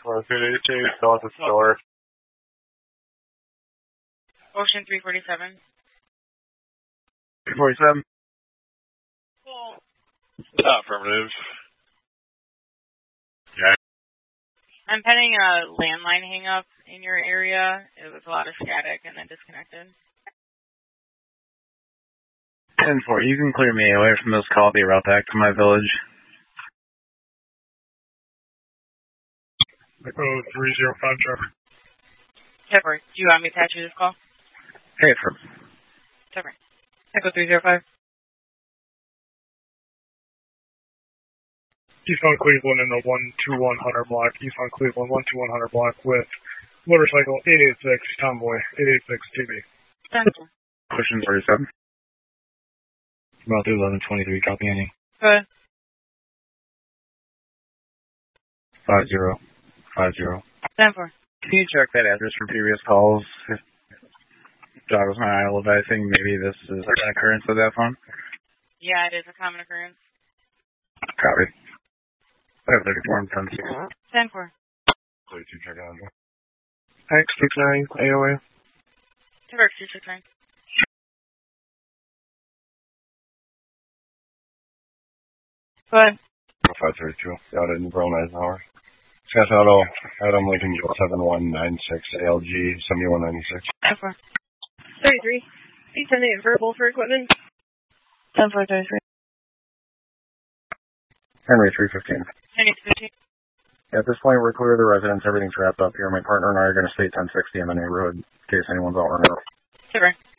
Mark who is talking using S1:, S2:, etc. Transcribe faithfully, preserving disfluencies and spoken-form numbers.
S1: four fifty-two, still at the store.
S2: Ocean three forty-seven.
S1: three forty-seven.
S2: Cool.
S1: Uh, affirmative. Yeah.
S2: I'm petting a landline hang up in your area. It was a lot of static and then disconnected.
S1: ten four, you can clear me away from this call, be route back to my village. Echo three zero five, Trevor.
S2: Trevor, do you want me to attach you this call?
S1: Hey, Trevor.
S2: Trevor. Echo three zero five.
S3: East on Cleveland in the one two one hundred block. East on Cleveland, one two one hundred block with motorcycle eight eight six, Tomboy, eight eight six T V.
S1: Ocean forty-seven.
S4: About eleven twenty-three, copy any.
S2: Go ahead.
S4: Five zero. Five zero.
S2: ten four.
S1: Can you check that address from previous calls? That was my alibi thing. Maybe this is an occurrence of that phone.
S2: Yeah, it is a common occurrence.
S1: Copy. I have thirty-four and ten six.
S2: ten four.
S1: thirty-two, check out.
S3: X six nine, A O A.
S2: Trevor, two six nine. Go ahead.
S4: five thirty-two, out at New Bern, Eisenhower. Scott Auto, Adam Lincoln, seven one nine six, A L G, seventy-one ninety-six.
S2: ten four.
S5: thirty-three. Please send it verbal for equipment.
S2: ten four thirty-three.
S4: Henry, three fifteen.
S2: Henry, fifteen.
S4: At this point, we're clear of the residence. Everything's wrapped up here. My partner and I are going to stay ten sixty in the neighborhood in case anyone's out running.
S2: Trevor.